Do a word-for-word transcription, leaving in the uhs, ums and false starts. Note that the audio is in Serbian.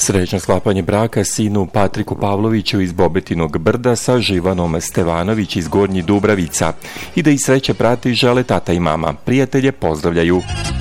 Srećno sklapanje braka sinu Patriku Pavloviću iz Bobetinog Brda sa Živanom Stevanović iz Gornjih Dubravica. I da ih sreće prati žele tata i mama. Prijatelje pozdravljaju.